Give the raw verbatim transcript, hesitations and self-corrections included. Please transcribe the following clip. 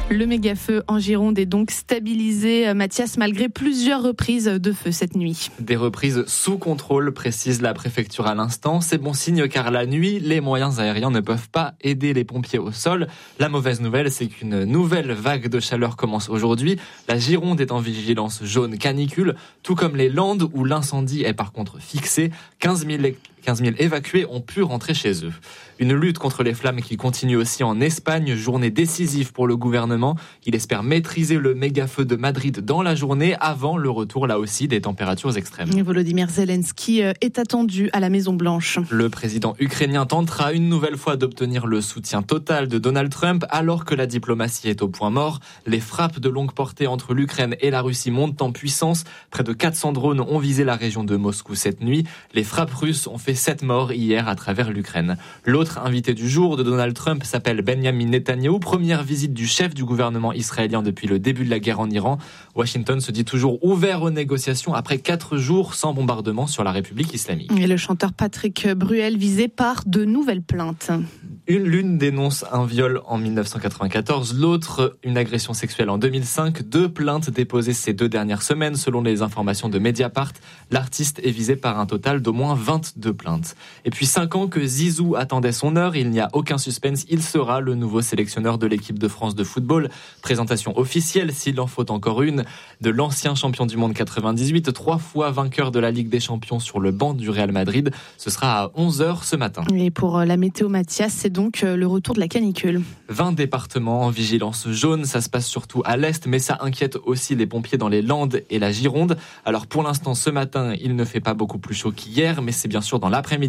Le méga-feu en Gironde est donc stabilisé, Mathias, malgré plusieurs reprises de feu cette nuit. Des reprises sous contrôle, précise la préfecture à l'instant. C'est bon signe car la nuit, les moyens aériens ne peuvent pas aider les pompiers au sol. La mauvaise nouvelle, c'est qu'une nouvelle vague de chaleur commence aujourd'hui. La Gironde est en vigilance jaune canicule, tout comme les Landes où l'incendie est par contre fixé. quinze mille évacués ont pu rentrer chez eux. Une lutte contre les flammes qui continue aussi en Espagne, journée décisive pour le gouvernement. Il espère maîtriser le méga-feu de Madrid dans la journée avant le retour là aussi des températures extrêmes. Volodymyr Zelensky est attendu à la Maison-Blanche. Le président ukrainien tentera une nouvelle fois d'obtenir le soutien total de Donald Trump alors que la diplomatie est au point mort. Les frappes de longue portée entre l'Ukraine et la Russie montent en puissance. Près de quatre cents drones ont visé la région de Moscou cette nuit. Les frappes russes ont fait sept morts hier à travers l'Ukraine. L'autre invité du jour de Donald Trump s'appelle Benjamin Netanyahou. Première visite du chef du gouvernement israélien depuis le début de la guerre en Iran. Washington se dit toujours ouvert aux négociations après quatre jours sans bombardement sur la République islamique. Et le chanteur Patrick Bruel visé par de nouvelles plaintes. Une, l'une dénonce un viol en dix-neuf cent quatre-vingt-quatorze, l'autre une agression sexuelle en deux mille cinq. Deux plaintes déposées ces deux dernières semaines selon les informations de Mediapart. L'artiste est visé par un total d'au moins vingt-deux plaintes. Et puis cinq ans que Zizou attendait son heure, il n'y a aucun suspense, il sera le nouveau sélectionneur de l'équipe de France de football. Présentation officielle, s'il en faut encore une, de l'ancien champion du monde quatre-vingt-dix-huit, trois fois vainqueur de la Ligue des Champions sur le banc du Real Madrid. Ce sera à onze heures ce matin. Et pour la météo, Mathias, c'est donc le retour de la canicule. vingt départements en vigilance jaune, ça se passe surtout à l'est, mais ça inquiète aussi les pompiers dans les Landes et la Gironde. Alors pour l'instant, ce matin, il ne fait pas beaucoup plus chaud qu'hier, mais c'est bien sûr dans l'après-midi